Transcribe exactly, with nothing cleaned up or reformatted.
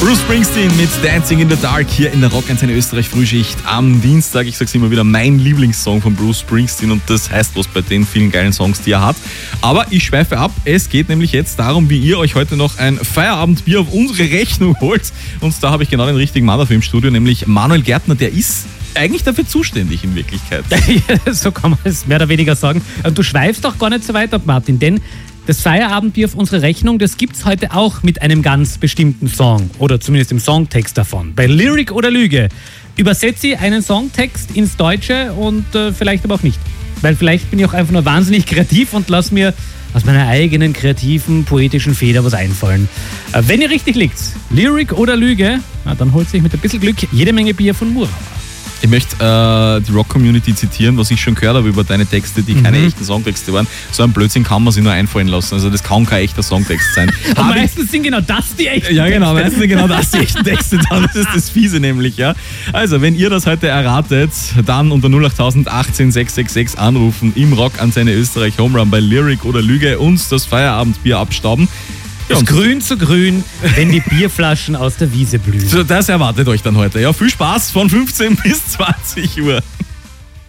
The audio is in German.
Bruce Springsteen mit Dancing in the Dark hier in der Rockantenne Österreich Frühschicht am Dienstag. Ich sag's immer wieder, mein Lieblingssong von Bruce Springsteen und das heißt was bei den vielen geilen Songs, die er hat. Aber ich schweife ab. Es geht nämlich jetzt darum, wie ihr euch heute noch ein Feierabendbier auf unsere Rechnung holt. Und da habe ich genau den richtigen Mann dafür im Studio, nämlich Manuel Gärtner. Der ist eigentlich dafür zuständig in Wirklichkeit. So kann man es mehr oder weniger sagen. Und du schweifst auch gar nicht so weit ab, Martin, denn das Feierabendbier auf unsere Rechnung, das gibt's heute auch mit einem ganz bestimmten Song oder zumindest im Songtext davon. Bei Lyric oder Lüge übersetze ich einen Songtext ins Deutsche und äh, vielleicht aber auch nicht. Weil vielleicht bin ich auch einfach nur wahnsinnig kreativ und lass mir aus meiner eigenen kreativen, poetischen Feder was einfallen. Äh, wenn ihr richtig liegt, Lyric oder Lüge, na, dann holt sich mit ein bisschen Glück jede Menge Bier von Murauer. Ich möchte äh, die Rock-Community zitieren, was ich schon gehört habe über deine Texte, die mhm. keine echten Songtexte waren. So ein Blödsinn kann man sich nur einfallen lassen. Also das kann kein echter Songtext sein. Und meistens sind genau das die echten Ja genau, meistens sind genau das die echten Texte. Das ist das Fiese nämlich, ja. Also, wenn ihr das heute erratet, dann unter null acht null null achtzehn sechs sechs sechs anrufen, im Rockantenne Österreich Homerun bei Lyric oder Lüge uns das Feierabendbier abstauben. Ja, ist grün zu grün, wenn die Bierflaschen aus der Wiese blühen. So, das erwartet euch dann heute. Ja, viel Spaß von fünfzehn bis zwanzig Uhr.